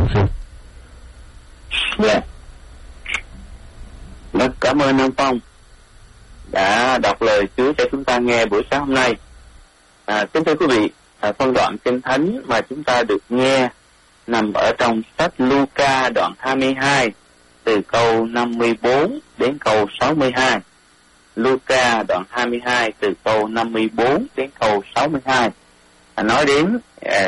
sư. Dạ. Rất cảm ơn ông Phong đã đọc lời Chúa cho chúng ta nghe buổi sáng hôm nay. Kính thưa quý vị, phân đoạn Kinh Thánh mà chúng ta được nghe nằm ở trong sách Luca đoạn 22 từ câu 54 đến câu 62. Luca đoạn 22 từ câu 54 đến câu 62 nói đến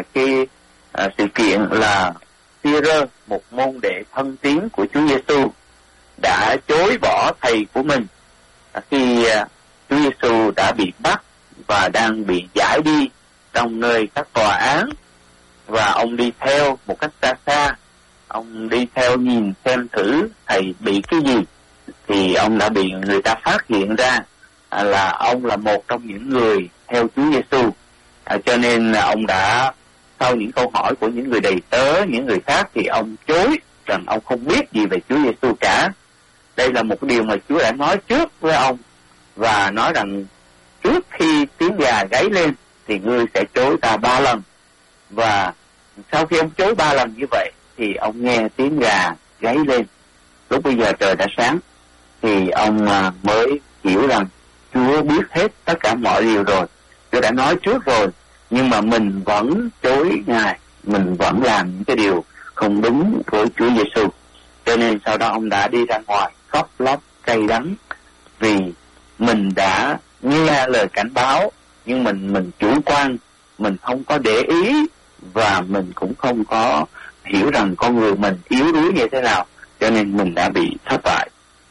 sự kiện là Phi-rơ, một môn đệ thân tín của Chúa Giêsu, đã chối bỏ thầy của mình khi Chúa Giêsu đã bị bắt và đang bị giải đi trong nơi các tòa án, và ông đi theo một cách xa xa. Ông đi theo nhìn xem thử thầy bị cái gì, thì ông đã bị người ta phát hiện ra là ông là một trong những người theo Chúa Giêsu. Cho nên ông đã, sau những câu hỏi của những người đầy tớ, những người khác, thì ông chối rằng ông không biết gì về Chúa Giêsu cả. Đây là một điều mà Chúa đã nói trước với ông, và nói rằng trước khi tiếng gà gáy lên thì ngươi sẽ chối ta 3 lần. Và sau khi ông chối 3 lần như vậy thì ông nghe tiếng gà gáy lên. Lúc bây giờ trời đã sáng thì ông mới hiểu rằng Chúa biết hết tất cả mọi điều rồi, Chúa đã nói trước rồi, nhưng mà mình vẫn chối Ngài, mình vẫn làm những cái điều không đúng với Chúa Giêsu. Cho nên sau đó ông đã đi ra ngoài khóc lóc cay đắng, vì mình đã nghe lời cảnh báo nhưng mình chủ quan, mình không có để ý, và mình cũng không có hiểu rằng con người mình yếu đuối như thế nào, cho nên mình đã bị thất bại.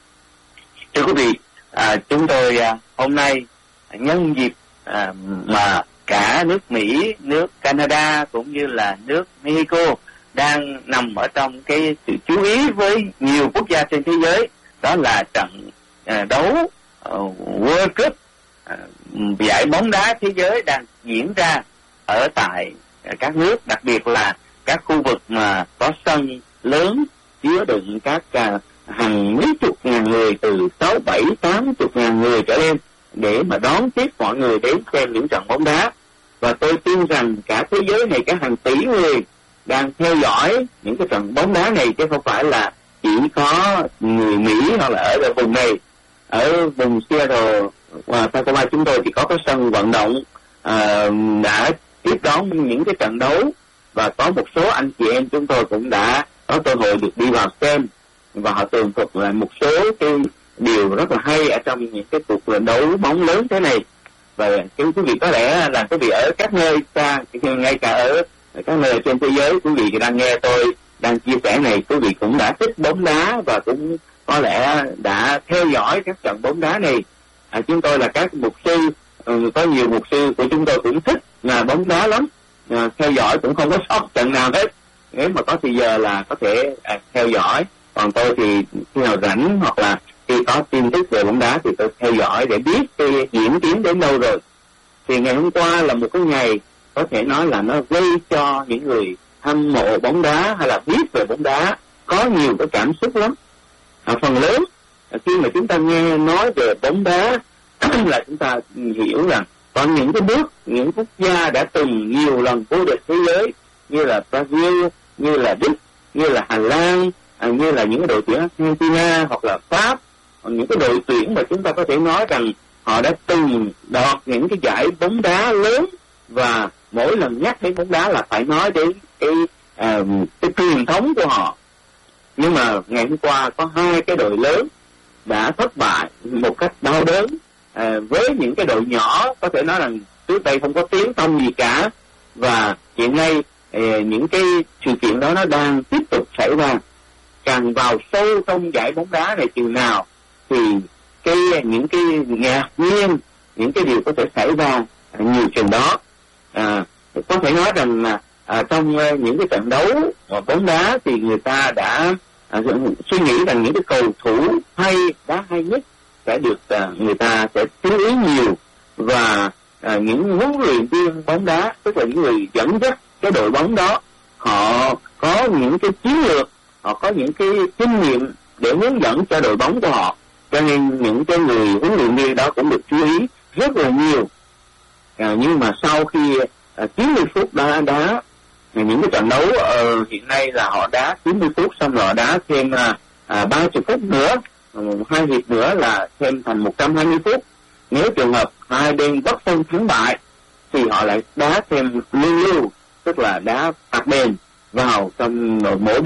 Thưa quý vị, chúng tôi hôm nay nhân dịp mà cả nước Mỹ, nước Canada cũng như là nước Mexico đang nằm ở trong cái sự chú ý với nhiều quốc gia trên thế giới, đó là trận đấu World Cup, giải bóng đá thế giới đang diễn ra ở tại các nước, đặc biệt là các khu vực mà có sân lớn chứa đựng các hàng mấy chục ngàn người, từ 6, 7, 80 ngàn người trở lên, để mà đón tiếp mọi người đến xem những trận bóng đá. Và tôi tin rằng cả thế giới này có hàng tỷ người đang theo dõi những cái trận bóng đá này, chứ không phải là chỉ có người Mỹ hoặc là ở vùng này. Ở vùng Seattle và Tacoma chúng tôi thì có cái sân vận động đã tiếp đón những cái trận đấu, và có một số anh chị em chúng tôi cũng đã có cơ hội được đi vào xem, và họ tường thuật lại một số cái điều rất là hay ở trong những cái cuộc đấu bóng lớn thế này. Và quý vị có lẽ là quý vị ở các nơi xa, ngay cả ở các nơi trên thế giới, quý vị đang nghe tôi đang chia sẻ này, quý vị cũng đã thích bóng đá và cũng có lẽ đã theo dõi các trận bóng đá này. Chúng tôi là các mục sư, có nhiều mục sư của chúng tôi cũng thích bóng đá lắm, theo dõi cũng không có sót trận nào hết. Nếu mà có thì giờ là có thể theo dõi. Còn tôi thì khi nào rảnh hoặc là khi có tin tức về bóng đá thì tôi theo dõi để biết cái diễn tiến đến đâu rồi. Thì ngày hôm qua là một cái ngày có thể nói là nó gây cho những người hâm mộ bóng đá hay là biết về bóng đá có nhiều cái cảm xúc lắm. Phần lớn khi mà chúng ta nghe nói về bóng đá là chúng ta hiểu rằng có những cái bước, những quốc gia đã từng nhiều lần vô địch thế giới như là Brazil, như là Đức, như là Hà Lan, như là những cái đội tuyển Argentina hoặc là Pháp, những cái đội tuyển mà chúng ta có thể nói rằng họ đã từng đoạt những cái giải bóng đá lớn, và mỗi lần nhắc đến bóng đá là phải nói đến cái truyền thống của họ. Nhưng mà ngày hôm qua có hai cái đội lớn đã thất bại một cách đau đớn với những cái đội nhỏ, có thể nói rằng trước đây không có tiếng tăm gì cả, và hiện nay những cái sự kiện đó nó đang tiếp tục xảy ra. Càng vào sâu trong giải bóng đá này chừng nào thì những cái ngạc nhiên, những cái điều có thể xảy ra nhiều chừng đó. Có thể nói rằng là trong những cái trận đấu bóng đá thì người ta đã suy nghĩ rằng những cái cầu thủ hay, đá hay nhất sẽ được người ta sẽ chú ý nhiều, và những huấn luyện viên bóng đá, tức là những người dẫn dắt cái đội bóng đó, họ có những cái chiến lược, họ có những cái kinh nghiệm để hướng dẫn cho đội bóng của họ. Cho nên những cái người huấn luyện viên đó cũng được chú ý rất là nhiều. Nhưng mà sau khi 90 phút đá những cái trận đấu hiện nay là họ đá 90 phút, xong rồi họ đá thêm 30 phút nữa, 2 hiệp nữa là thêm thành 120 phút. Nếu trường hợp hai bên bất phân thắng bại thì họ lại đá thêm lưu, tức là đá phạt đền vào trong mỗi